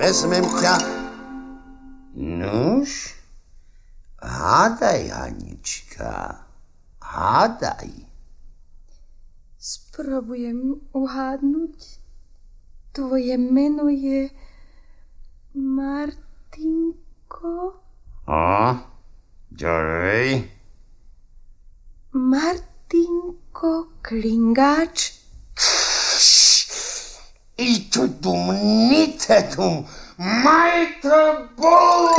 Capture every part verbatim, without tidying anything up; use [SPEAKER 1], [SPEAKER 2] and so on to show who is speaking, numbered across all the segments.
[SPEAKER 1] vezmem ťa. Nuž, hádaj, Hanička, hádaj.
[SPEAKER 2] Spróbujem uhádnuť. Tvoje meno je Martinko?
[SPEAKER 1] A, ďalej.
[SPEAKER 2] Martinko Klingáč?
[SPEAKER 1] I tu dum nitetum majte bol.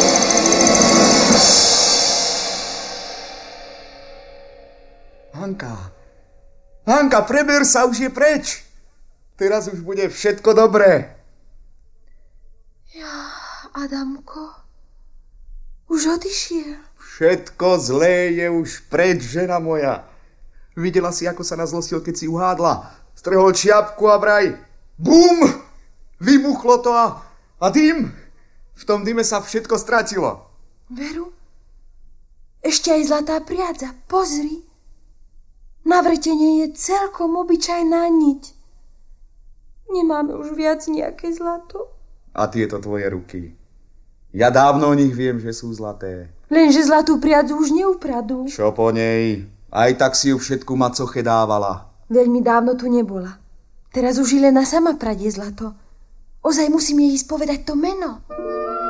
[SPEAKER 3] Hanka, Hanka, preber sa, už je preč. Teraz už bude všetko dobré.
[SPEAKER 2] Ja, Adamko, už odišiel.
[SPEAKER 3] Všetko zlé je už preč, žena moja. Videla si, ako sa nazlostil, keď si uhádla. Strhol čiapku a vraj. Bum! Vybuchlo to a, a dym. V tom dyme sa všetko stratilo.
[SPEAKER 2] Veru, ešte aj zlatá priadza, pozri. Na vretenie je celkom obyčajná niť. Nemáme už viac nejaké zlato.
[SPEAKER 3] A tieto tvoje ruky. Ja dávno o nich viem, že sú zlaté.
[SPEAKER 2] Lenže zlatú priadzu už neupradú.
[SPEAKER 3] Čo po nej? Aj tak si ju všetku macoche dávala.
[SPEAKER 2] Veľmi dávno tu nebola. Teraz už Ilena sama pradie zlato. Ozaj musím jej ísť povedať to meno.